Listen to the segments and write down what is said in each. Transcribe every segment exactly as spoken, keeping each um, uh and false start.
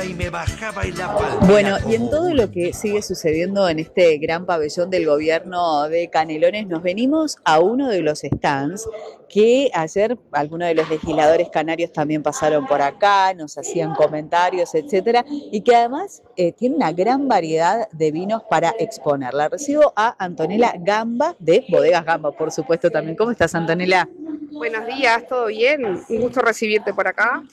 Y me bajaba y la palmera. Bueno, y en todo lo que sigue sucediendo en este gran pabellón del gobierno de Canelones, nos venimos a uno de los stands que ayer algunos de los legisladores canarios también pasaron por acá, nos hacían comentarios, etcétera, y que además eh, tiene una gran variedad de vinos para exponer. La recibo a Antonella Gamba, de Bodegas Gamba, por supuesto también. ¿Cómo estás, Antonella? Buenos días, ¿todo bien? Un gusto recibirte por acá.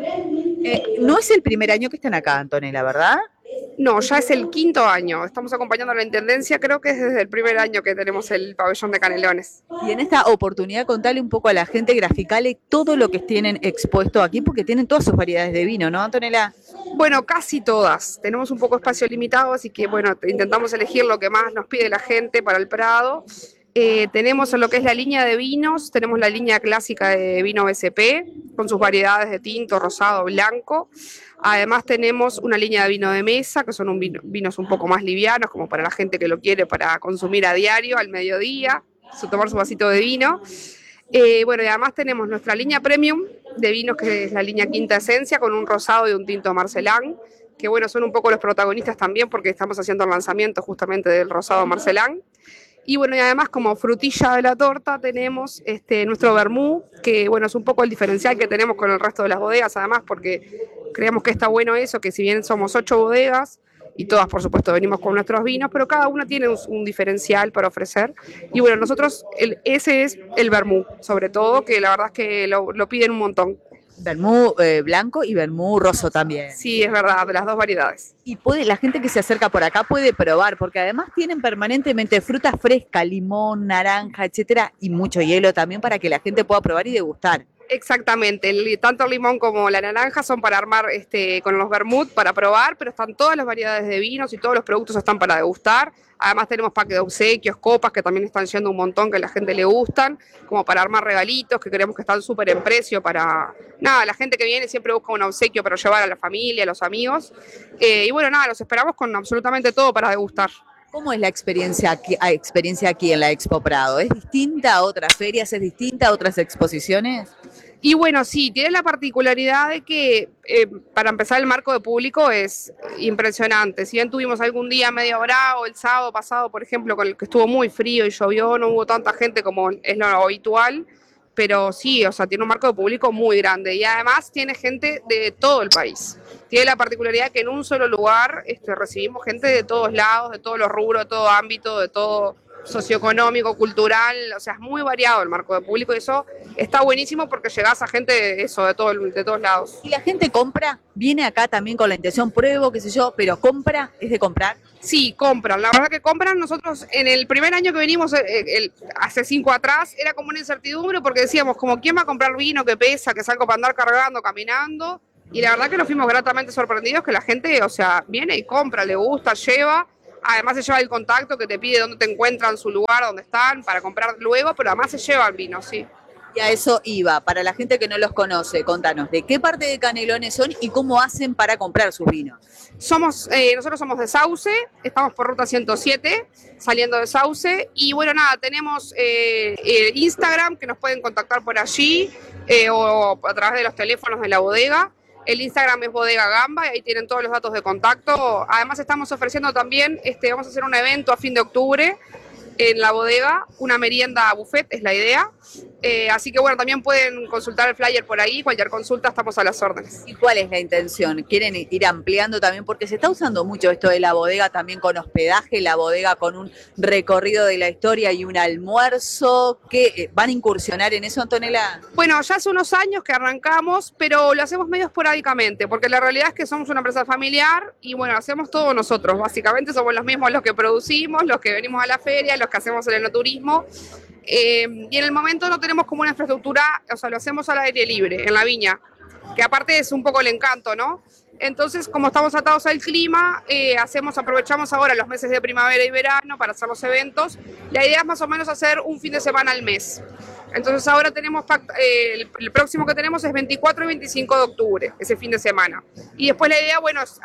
Eh, no es el primer año que están acá, Antonella, ¿verdad? No, ya es el quinto año. Estamos acompañando a la Intendencia, creo que es desde el primer año que tenemos el pabellón de Canelones. Y en esta oportunidad contarle un poco a la gente, graficale todo lo que tienen expuesto aquí, porque tienen todas sus variedades de vino, ¿no, Antonella? Bueno, casi todas. Tenemos un poco espacio limitado, así que bueno, intentamos elegir lo que más nos pide la gente para el Prado. Eh, tenemos lo que es la línea de vinos, tenemos la línea clásica de vino B C P, con sus variedades de tinto, rosado, blanco. Además tenemos una línea de vino de mesa, que son un vino, vinos un poco más livianos, como para la gente que lo quiere para consumir a diario, al mediodía, su, tomar su vasito de vino. Eh, bueno, y además tenemos nuestra línea premium de vinos, que es la línea Quinta Esencia, con un rosado y un tinto Marcelán, que bueno, son un poco los protagonistas también, porque estamos haciendo el lanzamiento justamente del rosado Marcelán. Y bueno, y además como frutilla de la torta tenemos este, nuestro vermú, que bueno, es un poco el diferencial que tenemos con el resto de las bodegas, además porque creemos que está bueno eso, que si bien somos ocho bodegas, y todas por supuesto venimos con nuestros vinos, pero cada una tiene un, un diferencial para ofrecer. Y bueno, nosotros, el, ese es el vermú, sobre todo, que la verdad es que lo, lo piden un montón. Vermú eh, blanco y vermú roso también. Sí, es verdad, de las dos variedades. Y puede, la gente que se acerca por acá puede probar, porque además tienen permanentemente fruta fresca, limón, naranja, etcétera, y mucho hielo también para que la gente pueda probar y degustar. Exactamente, el, tanto el limón como la naranja son para armar este, con los vermut, para probar, pero están todas las variedades de vinos y todos los productos están para degustar. Además tenemos paquetes de obsequios, copas que también están yendo un montón, que a la gente le gustan, como para armar regalitos, que creemos que están súper en precio para... Nada, la gente que viene siempre busca un obsequio para llevar a la familia, a los amigos. Eh, y bueno, nada, los esperamos con absolutamente todo para degustar. ¿Cómo es la experiencia aquí, a experiencia aquí en la Expo Prado? ¿Es distinta a otras ferias? ¿Es distinta a otras exposiciones? Y bueno, sí, tiene la particularidad de que, eh, para empezar, el marco de público es impresionante. Si bien tuvimos algún día medio bravo, el sábado pasado, por ejemplo, con el que estuvo muy frío y llovió, no hubo tanta gente como es lo habitual, pero sí, o sea, tiene un marco de público muy grande y además tiene gente de todo el país. Tiene la particularidad que en un solo lugar este, recibimos gente de todos lados, de todos los rubros, de todo ámbito, de todo socioeconómico, cultural, o sea, es muy variado el marco de público y eso está buenísimo porque llegás a gente eso, de, todo, de todos lados. ¿Y la gente compra? ¿Viene acá también con la intención, pruebo, qué sé yo, pero compra? ¿Es de comprar? Sí, compran, la verdad que compran. Nosotros en el primer año que venimos, el, el, hace cinco atrás, era como una incertidumbre porque decíamos, como ¿quién va a comprar vino que pesa, que es algo para andar cargando, caminando? Y la verdad que nos fuimos gratamente sorprendidos que la gente, o sea, viene y compra, le gusta, lleva. Además se lleva el contacto que te pide dónde te encuentran, su lugar, dónde están, para comprar luego, pero además se lleva el vino, sí. Y a eso iba, para la gente que no los conoce, contanos, ¿de qué parte de Canelones son y cómo hacen para comprar sus vinos? Somos, eh, nosotros somos de Sauce, estamos por ruta ciento siete, saliendo de Sauce, y bueno, nada, tenemos eh, el Instagram, que nos pueden contactar por allí, eh, o a través de los teléfonos de la bodega. El Instagram es Bodega Gamba y ahí tienen todos los datos de contacto. Además estamos ofreciendo también, este, vamos a hacer un evento a fin de octubre en la bodega, una merienda buffet es la idea. Eh, así que bueno, también pueden consultar el flyer por ahí, cualquier consulta estamos a las órdenes. ¿Y cuál es la intención? ¿Quieren ir ampliando también? Porque se está usando mucho esto de la bodega también con hospedaje, la bodega con un recorrido de la historia y un almuerzo. ¿Qué, van a incursionar en eso, Antonella? Bueno, ya hace unos años que arrancamos, pero lo hacemos medio esporádicamente, porque la realidad es que somos una empresa familiar y bueno, hacemos todo nosotros. Básicamente somos los mismos los que producimos, los que venimos a la feria, los que hacemos el enoturismo. Eh, y en el momento no tenemos como una infraestructura, o sea, lo hacemos al aire libre, en la viña, que aparte es un poco el encanto, ¿no? Entonces, como estamos atados al clima, eh, hacemos, aprovechamos ahora los meses de primavera y verano para hacer los eventos. La idea es más o menos hacer un fin de semana al mes. Entonces ahora tenemos, eh, el, el próximo que tenemos es veinticuatro y veinticinco de octubre, ese fin de semana. Y después la idea, bueno, es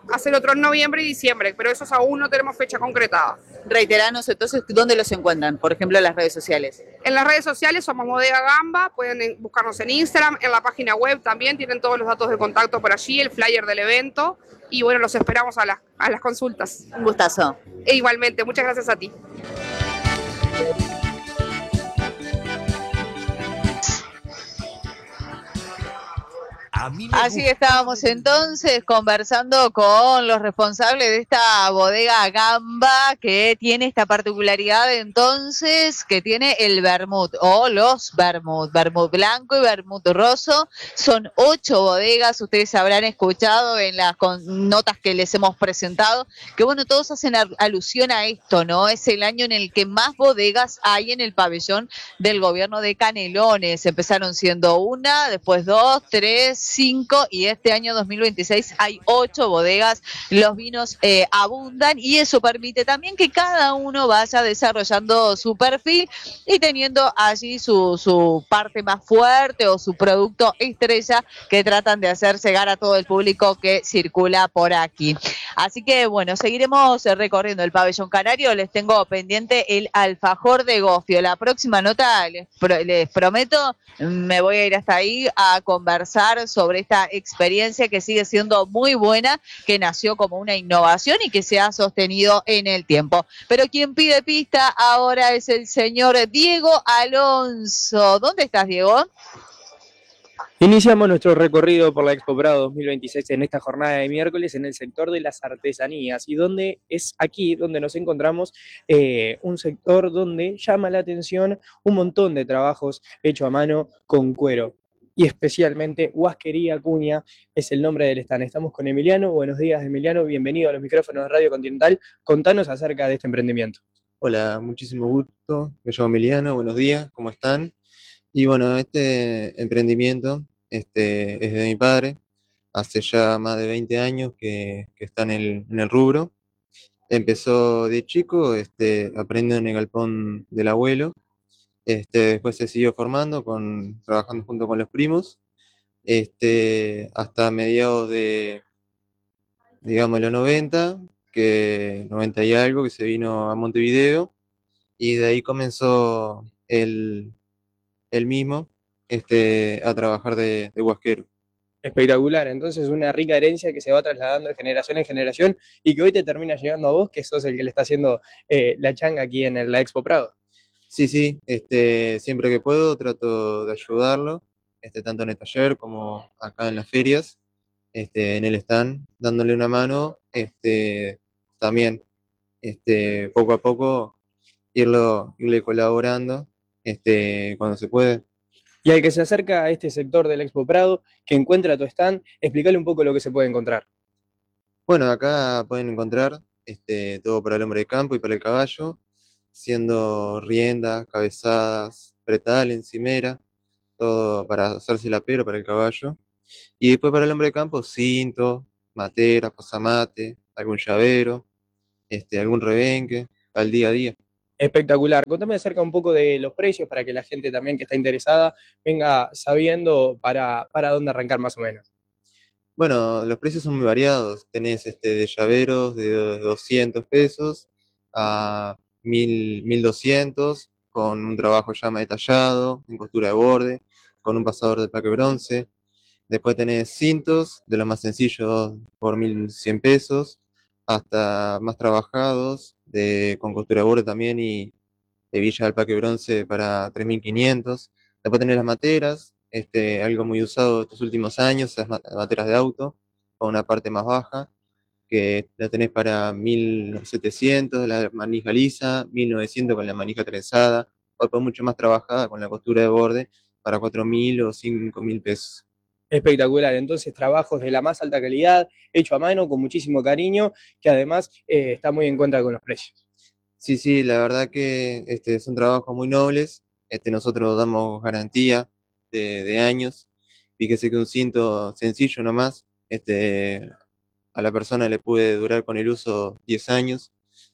hacer otro en noviembre y diciembre, pero esos aún no tenemos fecha concretada. Reiteranos entonces dónde los encuentran, por ejemplo, en las redes sociales. En las redes sociales somos Bodega Gamba, pueden buscarnos en Instagram, en la página web también, tienen todos los datos de contacto por allí, el flyer del evento, y bueno, los esperamos a las, a las consultas. Un gustazo. E igualmente, muchas gracias a ti. A mí me Así gusta. estábamos entonces conversando con los responsables de esta bodega Gamba, que tiene esta particularidad entonces, que tiene el vermut o los vermut, vermut blanco y vermut roso. Son ocho bodegas, ustedes habrán escuchado en las con- notas que les hemos presentado, que bueno, todos hacen al- alusión a esto, ¿no? Es el año en el que más bodegas hay en el pabellón del gobierno de Canelones. Empezaron siendo una, después dos, tres, cinco y este año dos mil veintiséis hay ocho bodegas. Los vinos eh, abundan y eso permite también que cada uno vaya desarrollando su perfil y teniendo allí su, su parte más fuerte o su producto estrella que tratan de hacer llegar a todo el público que circula por aquí. Así que bueno, seguiremos recorriendo el pabellón canario. Les tengo pendiente el alfajor de gofio. La próxima nota, les, pro- les prometo, me voy a ir hasta ahí a conversar sobre esta experiencia que sigue siendo muy buena, que nació como una innovación y que se ha sostenido en el tiempo. Pero quien pide pista ahora es el señor Diego Alonso. ¿Dónde estás, Diego? Iniciamos nuestro recorrido por la Expo Prado dos mil veintiséis en esta jornada de miércoles en el sector de las artesanías y donde es aquí donde nos encontramos eh, un sector donde llama la atención un montón de trabajos hechos a mano con cuero y especialmente Huasquería Acuña es el nombre del stand. Estamos con Emiliano. Buenos días, Emiliano, bienvenido a los micrófonos de Radio Continental. Contanos acerca de este emprendimiento. Hola, muchísimo gusto. Me llamo Emiliano, buenos días, ¿cómo están? Y bueno, este emprendimiento este, es de mi padre, hace ya más de veinte años que, que está en el, en el rubro. Empezó de chico, este, aprendiendo en el galpón del abuelo, este, después se siguió formando, con, trabajando junto con los primos, este, hasta mediados de, digamos, los noventa, que noventa y algo, que se vino a Montevideo, y de ahí comenzó el él mismo este, a trabajar de, de huasquero. Espectacular, entonces una rica herencia que se va trasladando de generación en generación y que hoy te termina llegando a vos, que sos el que le está haciendo eh, la changa aquí en el- la Expo Prado. Sí, sí, este, siempre que puedo trato de ayudarlo, este, tanto en el taller como acá en las ferias, este, en el stand, dándole una mano, este, también este, poco a poco irlo, irle colaborando este, cuando se puede. Y al que se acerca a este sector del Expo Prado, que encuentra tu stand, explícale un poco lo que se puede encontrar. Bueno, acá pueden encontrar este, todo para el hombre de campo y para el caballo, siendo riendas, cabezadas, pretal, encimera, todo para hacerse la pera para el caballo. Y después para el hombre de campo, cinto, matera, pasamate, algún llavero, este, algún rebenque, al día a día. Espectacular. Contame acerca un poco de los precios para que la gente también que está interesada venga sabiendo para, para dónde arrancar más o menos. Bueno, los precios son muy variados. Tenés este, de llaveros de doscientos pesos a mil, mil doscientos, con un trabajo ya más detallado, en costura de borde, con un pasador de plaque bronce. Después tenés cintos, de los más sencillos por mil cien pesos, hasta más trabajados, de, con costura de borde también y hebilla del plaque bronce para tres mil quinientos. Después tenés las materas, este, algo muy usado estos últimos años, las ma- materas de auto, con una parte más baja, que la tenés para mil setecientos, la manija lisa, mil novecientos con la manija trenzada, o después mucho más trabajada con la costura de borde, para cuatro mil o cinco mil pesos. Espectacular. Entonces, trabajos de la más alta calidad, hecho a mano, con muchísimo cariño, que además eh, está muy en cuenta con los precios. Sí, sí, la verdad que este, son trabajos muy nobles. Este, nosotros damos garantía de, de años. Fíjese que un cinto sencillo nomás, este, a la persona le puede durar con el uso diez años.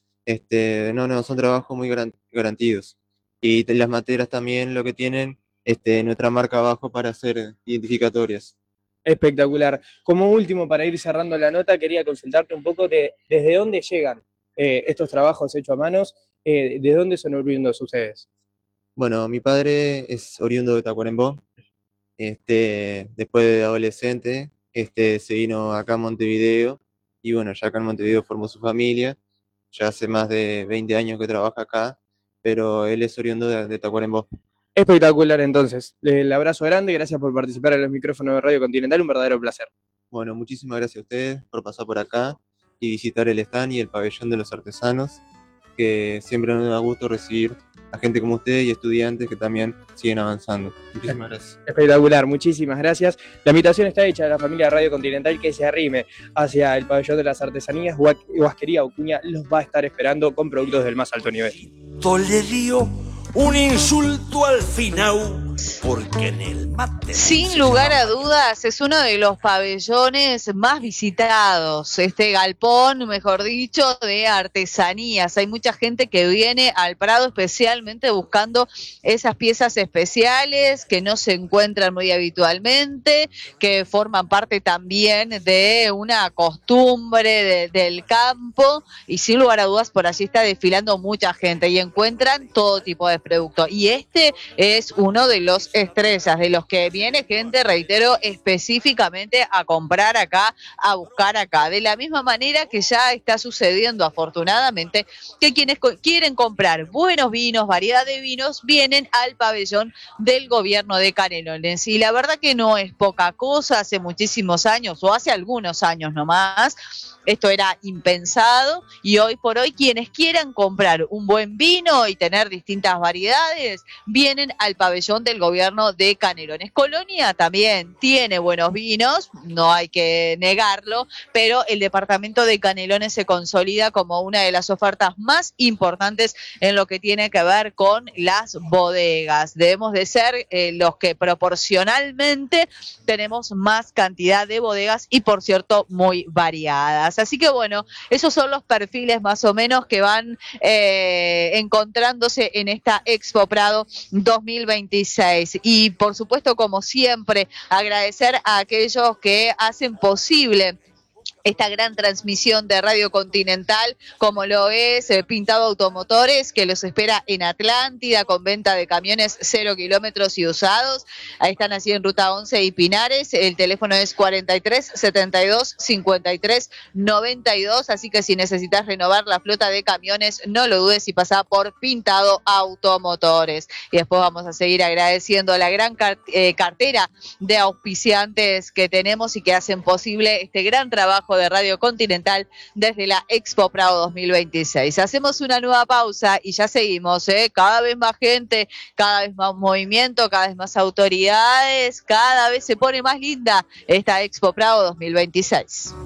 Este, no, no, son trabajos muy garan- garantidos. Y te- las materas también lo que tienen, este, nuestra marca abajo para hacer identificatorias. Espectacular. Como último, para ir cerrando la nota, quería consultarte un poco de desde dónde llegan eh, estos trabajos hechos a manos, eh, de dónde son oriundos ustedes. Bueno, mi padre es oriundo de Tacuarembó. Este, después de adolescente, este, se vino acá a Montevideo y bueno, ya acá en Montevideo formó su familia. Ya hace más de veinte años que trabaja acá, pero él es oriundo de, de Tacuarembó. Espectacular, entonces. El abrazo grande, gracias por participar en los micrófonos de Radio Continental, un verdadero placer. Bueno, muchísimas gracias a ustedes por pasar por acá y visitar el stand y el pabellón de los artesanos, que siempre nos da gusto recibir a gente como ustedes y estudiantes que también siguen avanzando. Muchísimas gracias. Espectacular, muchísimas gracias. La invitación está hecha a la familia Radio Continental que se arrime hacia el pabellón de las artesanías. Huasquería Ocuña los va a estar esperando con productos del más alto nivel. Le dio un insulto al final porque en el mate... Sin lugar a dudas, es uno de los pabellones más visitados, este galpón, mejor dicho, de artesanías. Hay mucha gente que viene al Prado especialmente buscando esas piezas especiales que no se encuentran muy habitualmente, que forman parte también de una costumbre de, del campo, y sin lugar a dudas por allí está desfilando mucha gente y encuentran todo tipo de productos. Y este es uno de los estrellas, de los que viene gente, reitero, específicamente a comprar acá, a buscar acá. De la misma manera que ya está sucediendo, afortunadamente, que quienes co- quieren comprar buenos vinos, variedad de vinos, vienen al pabellón del gobierno de Canelones. Y la verdad que no es poca cosa, hace muchísimos años, o hace algunos años nomás, esto era impensado, y hoy por hoy quienes quieran comprar un buen vino y tener distintas variedades, vienen al pabellón del gobierno de Canelones. Colonia también tiene buenos vinos, no hay que negarlo, pero el departamento de Canelones se consolida como una de las ofertas más importantes en lo que tiene que ver con las bodegas. Debemos de ser eh, los que proporcionalmente tenemos más cantidad de bodegas y, por cierto, muy variadas. Así que bueno, esos son los perfiles más o menos que van eh, encontrándose en esta Expo Prado dos mil veintiséis. Y por supuesto, como siempre, agradecer a aquellos que hacen posible esta gran transmisión de Radio Continental, como lo es eh, Pintado Automotores, que los espera en Atlántida con venta de camiones cero kilómetros y usados. Ahí están así en Ruta once y Pinares. El teléfono es cuarenta y tres setenta y dos cincuenta y tres noventa y dos, así que si necesitas renovar la flota de camiones, no lo dudes y pasá por Pintado Automotores. Y después vamos a seguir agradeciendo la gran car- eh, cartera de auspiciantes que tenemos y que hacen posible este gran trabajo de Radio Continental desde la Expo Prado dos mil veintiséis. Hacemos una nueva pausa y ya seguimos, ¿eh? Cada vez más gente, cada vez más movimiento, cada vez más autoridades, cada vez se pone más linda esta Expo Prado dos mil veintiséis.